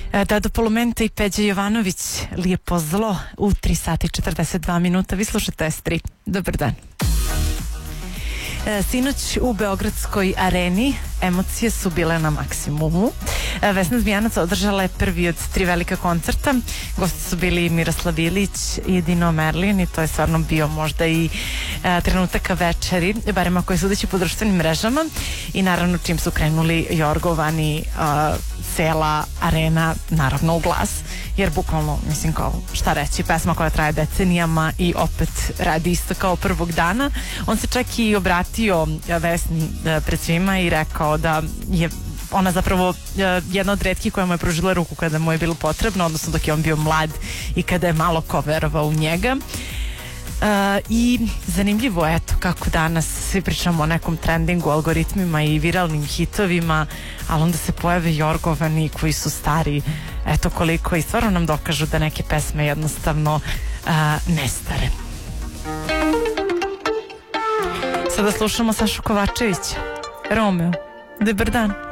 Dado Polomenta i Peđa Jovanović, Lijepo zlo u 3 sati 42 minuta. Vi slušate S3. Dobar dan. Sinoć u Beogradskoj areni emocije su bile na maksimumu. Vesna Zmijanac održala je prvi od 3 velika koncerta. Gosti su bili Miroslav Ilić i Dino Merlin i to je stvarno bio možda i trenutak večeri, barem ako je sudeći po društvenim mrežama. I naravno čim su krenuli Jorgovani, cela arena naravno u glas, jer bukvalno, mislim, kao šta reći, pesma koja traje decenijama i opet radi isto kao prvog dana. On se čak i obratio Vesni pred svima i rekao da je ona zapravo jedna od retkih koja mu je pružila ruku kada mu je bilo potrebno, odnosno dok je on bio mlad i kada je malo ko verovao u njega. I zanimljivo je eto kako danas svi pričamo o nekom trendingu, algoritmima i viralnim hitovima, ali onda se pojave Jorgovani koji su stari eto koliko i stvarno nam dokažu da neke pesme jednostavno ne stare. Sada slušamo Sašu Kovačevića, Romeo. Dobar dan.